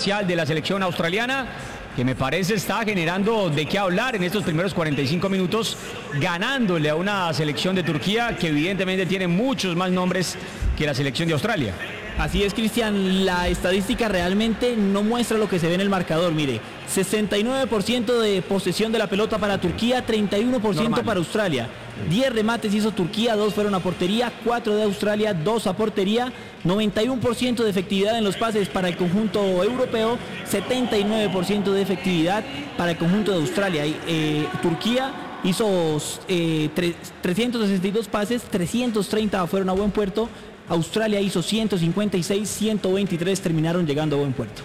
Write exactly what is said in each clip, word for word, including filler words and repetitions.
parcial de la selección australiana, que me parece está generando de qué hablar en estos primeros cuarenta y cinco minutos, ganándole a una selección de Turquía que evidentemente tiene muchos más nombres que la selección de Australia. Así es, Cristian, la estadística realmente no muestra lo que se ve en el marcador. Mire, sesenta y nueve por ciento de posesión de la pelota para Turquía, treinta y uno por ciento Normal. Para Australia. diez remates hizo Turquía, dos fueron a portería, cuatro de Australia, dos a portería. noventa y uno por ciento de efectividad en los pases para el conjunto europeo, setenta y nueve por ciento de efectividad para el conjunto de Australia. Eh, Turquía hizo eh, trescientos sesenta y dos pases, trescientos treinta fueron a buen puerto. Australia hizo ciento cincuenta y seis, ciento veintitrés terminaron llegando a buen puerto.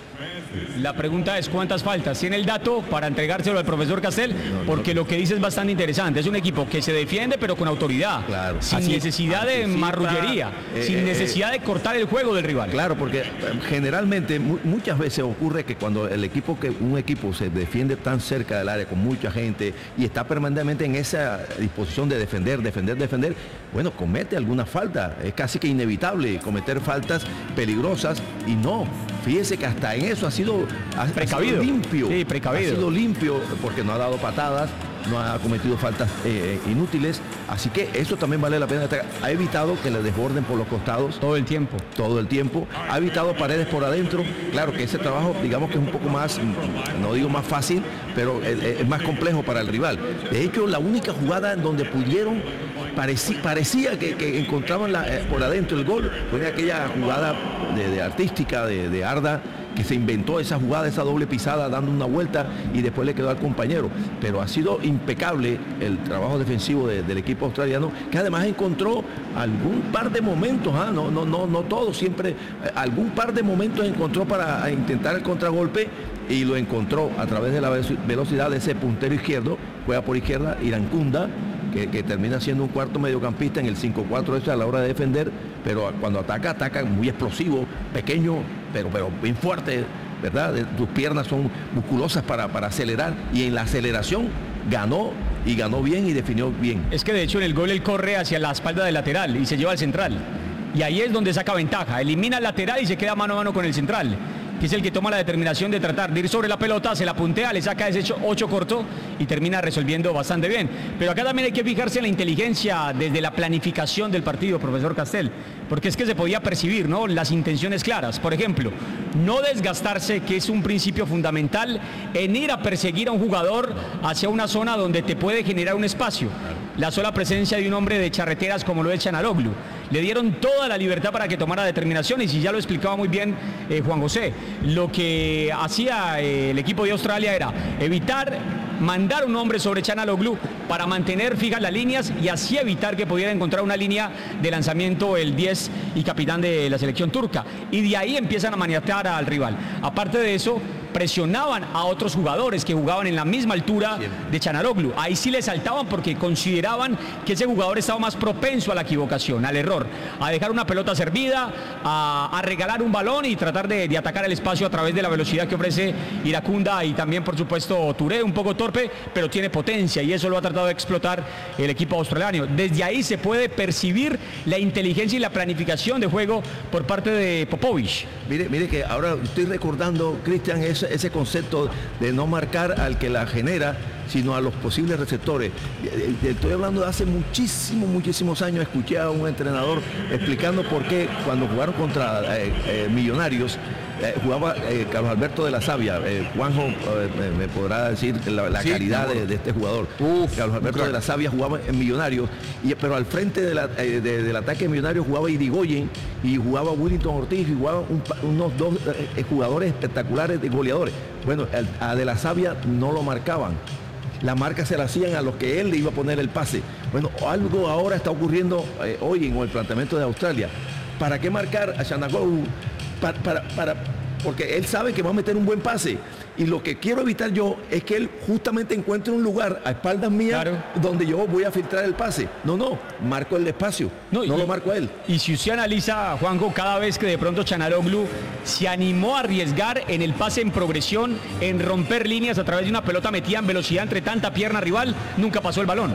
La pregunta es cuántas faltas. ¿Tiene el dato para entregárselo al profesor Castel? Porque lo que dice es bastante interesante. Es un equipo que se defiende pero con autoridad, claro, sin Así necesidad de marrullería, eh, sin necesidad eh, de cortar el juego del rival. Claro, porque generalmente muchas veces ocurre que cuando el equipo que un equipo se defiende tan cerca del área con mucha gente y está permanentemente en esa disposición de defender, defender, defender, bueno, comete alguna falta. Es casi que inevitable cometer faltas peligrosas y no. Fíjese que hasta en eso ha sido, ha, precavido. Ha sido limpio. Sí, precavido. Ha sido limpio porque no ha dado patadas, no ha cometido faltas eh, inútiles. Así que eso también vale la pena destacar. Ha evitado que le desborden por los costados. Todo el tiempo. Todo el tiempo. Ha evitado paredes por adentro. Claro que ese trabajo, digamos que es un poco más, no digo más fácil, pero es, es más complejo para el rival. De hecho, la única jugada en donde pudieron, parecía, parecía que, que encontraban la, eh, por adentro el gol, fue aquella jugada de, de artística de, de Arda, que se inventó esa jugada, esa doble pisada dando una vuelta y después le quedó al compañero. Pero ha sido impecable el trabajo defensivo de, del equipo australiano, que además encontró algún par de momentos, ¿eh? no, no, no, no todo, siempre, eh, algún par de momentos encontró para intentar el contragolpe y lo encontró a través de la velocidad de ese puntero izquierdo, juega por izquierda, Irankunda, que, que termina siendo un cuarto mediocampista en el cinco cuatro ese a la hora de defender, pero cuando ataca, ataca muy explosivo, pequeño, pero, pero bien fuerte, ¿verdad? Tus piernas son musculosas para, para acelerar y en la aceleración ganó y ganó bien y definió bien. Es que de hecho en el gol él corre hacia la espalda del lateral y se lleva al central. Y ahí es donde saca ventaja, elimina al lateral y se queda mano a mano con el central, que es el que toma la determinación de tratar de ir sobre la pelota, se la puntea, le saca ese ocho corto y termina resolviendo bastante bien. Pero acá también hay que fijarse en la inteligencia desde la planificación del partido, profesor Castel, porque es que se podía percibir, ¿no?, las intenciones claras. Por ejemplo, no desgastarse, que es un principio fundamental en ir a perseguir a un jugador hacia una zona donde te puede generar un espacio. La sola presencia de un hombre de charreteras como lo es Çalhanoğlu. Le dieron toda la libertad para que tomara determinaciones y ya lo explicaba muy bien eh, Juan José. Lo que hacía eh, el equipo de Australia era evitar mandar un hombre sobre Çalhanoğlu para mantener fijas las líneas y así evitar que pudiera encontrar una línea de lanzamiento el diez y capitán de la selección turca. Y de ahí empiezan a maniatar al rival. Aparte de eso, presionaban a otros jugadores que jugaban en la misma altura de Çalhanoğlu. Ahí sí le saltaban porque consideraban que ese jugador estaba más propenso a la equivocación, al error, a dejar una pelota servida, a, a regalar un balón y tratar de, de atacar el espacio a través de la velocidad que ofrece Irankunda y también, por supuesto, Touré, un poco torpe, pero tiene potencia y eso lo ha tratado de explotar el equipo australiano. Desde ahí se puede percibir la inteligencia y la planificación de juego por parte de Popovic. Mire, mire que ahora estoy recordando, Cristian, ese, ese concepto de no marcar al que la genera, sino a los posibles receptores. Estoy hablando de hace muchísimos, muchísimos años. Escuché a un entrenador explicando por qué cuando jugaron contra eh, eh, Millonarios, eh, jugaba eh, Carlos Alberto de la Sabia. eh, Juanjo eh, me podrá decir la, la sí, calidad de, de este jugador. Uf, Carlos Alberto claro. de la Sabia jugaba en Millonarios, y, pero al frente de la, eh, de, del ataque de Millonarios jugaba Irigoyen y jugaba Willington Ortiz y jugaban un, unos dos eh, jugadores espectaculares de goleadores. Bueno, a, a de la Sabia no lo marcaban. La marca se la hacían a los que él le iba a poner el pase. Bueno, algo ahora está ocurriendo eh, hoy en el planteamiento de Australia. ¿Para qué marcar a Çalhanoğlu? Para, para, para, porque él sabe que va a meter un buen pase. Y lo que quiero evitar yo es que él justamente encuentre un lugar a espaldas mías, claro, donde yo voy a filtrar el pase. No, no, marco el espacio, no, no y, lo marco a él. Y si usted analiza, Juanjo, cada vez que de pronto Çalhanoğlu se animó a arriesgar en el pase en progresión, en romper líneas a través de una pelota metida en velocidad entre tanta pierna rival, nunca pasó el balón.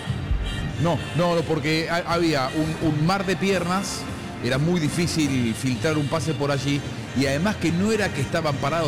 No, no, porque había un, un mar de piernas, era muy difícil filtrar un pase por allí, y además que no era que estaban parados